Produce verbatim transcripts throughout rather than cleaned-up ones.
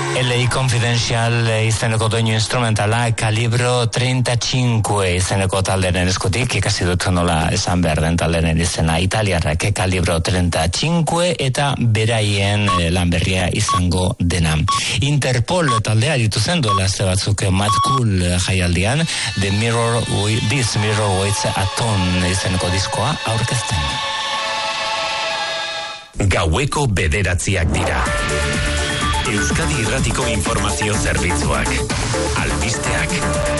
L A Confidential izeneko doinu instrumentala Calibro treinta y cinco izeneko talderen eskutik, ikasi dut nola esan behar den talderen izena italiarrak Calibro treinta y cinco eta beraien lan berria izango dena. Interpol taldea ditu zen duela ze batzuk Mad Cool jaialdian The Mirror with, This Mirror Waits a Ton izeneko diskoa aurkezten. Gaueko bederatziak dira. Euskadi Irratiko Informazio Zerbitzuak. Albisteak.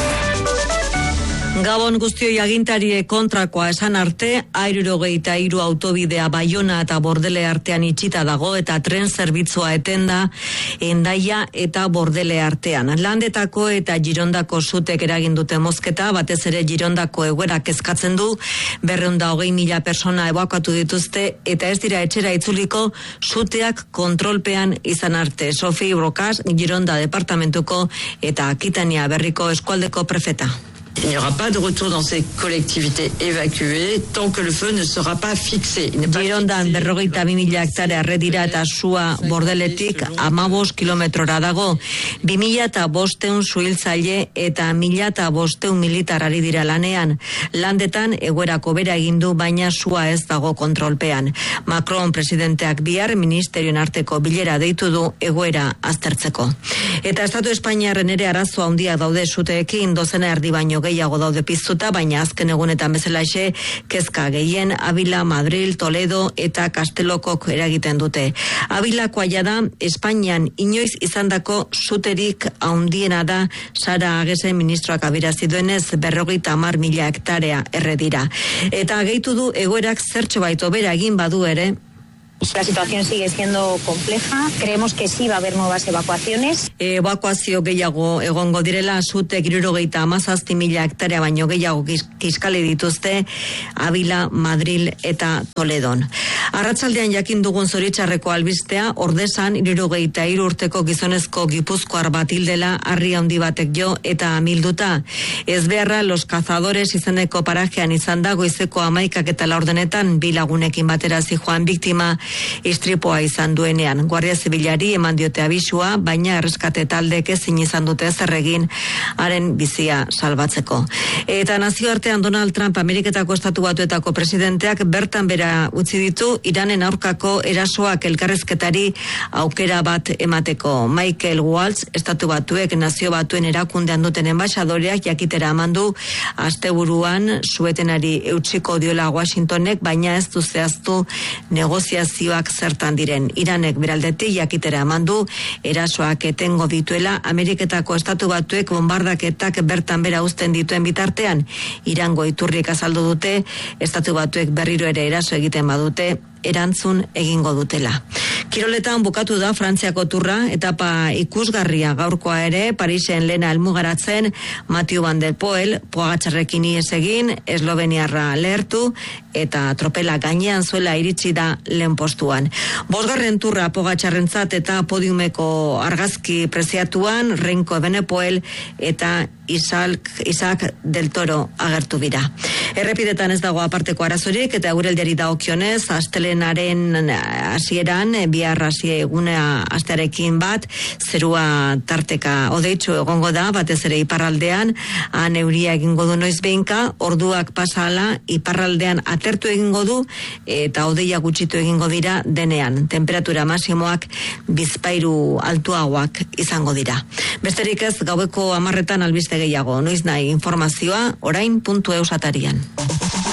Gabon guztioi agintarie kontrakoa esan arte, hirurogeita hiru autobidea Baiona eta Bordele artean itxita dago eta tren zerbitzua etenda Hendaia eta Bordele artean. Landetako eta Girondako sutek eragin dute mozketa, batez ere Girondako egoerak kezkatzen du, berrehun eta hogei mila persona ebakuatu dituzte eta ez dira etxera itzuliko suteak kontrolpean izan arte. Sofi Brokas, Gironda departamentuko eta Akitania berriko eskualdeko prefeta. Il n'y aura pas de retour dans ces collectivités évacuées tant que le feu ne sera pas fixé. Girondan berrogeita bi mila hektare arredira eta sua Bordeletik hamabost kilometrora dago. Bi mila eta bosteun suhiltzaile eta mila eta bosteun militar ari dira lanean. Landetan egoerako bera egin du, baina sua ez dago kontrolpean. Macron presidenteak bihar ministerioen arteko bilera deitu du egoera aztertzeko. Eta Estatu Espainiarren ere arazo handiak daude suteekin, dozena erdi baino gehiago daude piztuta, baina azken egunetan bezalaxe kezka gehien Avila, Madril, Toledo eta Kastelokok eragiten dute. Avilakoa da Espainian inoiz izandako suterik handiena da, Sara Agesen ministroak abirazi duenez berrogeita hamar mila hektarea erredira. Eta gehitu du egoerak zertxo baito bera egin badu ere. La situación sigue siendo compleja. Creemos que sí va a haber nuevas evacuaciones. Evakuazio gehiago egongo direla, sutek hirurogeita hamazazpi mila hektarea baino gehiago kiskali dituzte Avila, Madril eta Toledon. Arratsaldean jakin dugun zoritxarreko albistea, Ordesan hirurogeita hiru urteko gizonezko gipuzkoar bat hildela harri handi batek jo eta amilduta. Ez beharra Los Cazadores izeneko parajean izan da goizeko hamaikak eta laurdenetan bi lagunekin batera zihoan biktima istripoa izan duenean. Guardia Zibilari eman diote abisua, baina erreskate taldek ezin izan dute ezer egin haren bizia salbatzeko. Eta nazioartean Donald Trump Ameriketako Estatu Batuetako presidenteak bertan bera utzi ditu Iranen aurkako erasoak elkarrezketari aukera bat emateko. Michael Waltz, Estatu Batuek Nazio Batuen erakundean duten enbaixadoreak jakitera amandu asteburuan suetenari eutsiko diola Washingtonek, baina ez du zehaztu negoziazioak zertan diren. Iranek beraldetik jakitera amandu erasoak etengo dituela Ameriketako Estatu Batuek bombardaketak bertan bera uzten dituen bitartean. Irango iturrik azaldu dute Estatu Batuek berriro ere eraso egiten badute erantzun egingo dutela. Kiroletan bukatu da Frantziako turra, etapa ikusgarria gaurkoa ere, Parisen lehena helmugaratzen Mathieu van der Poel, Pogačarrekin ihes egin, Esloveniarra lehertu eta tropela gainean zuela iritsi da lehen postuan. Bosgarren turra Pogačarrentzat eta podiumeko argazki preziatuan Renko Evenepoel eta Isaac, Isaac del Toro agertu bira. Errepidetan ez dago aparteko arazorik eta eureldiari dagokionez astelenaren hasieran bihar hasi eguna astearekin bat zerua tarteka hodeitsu egongo da, batez ere iparraldean, han euria egingo du noiz behinka, orduak pasala iparraldean atertu egingo du eta hodeia gutxitu egingo dira denean. Temperatura maximoak bizpahiru altuagoak izango dira. Besterik ez, gaueko hamarretan albiste gehiago, noiz nahi informazioa orain puntu eus atarian.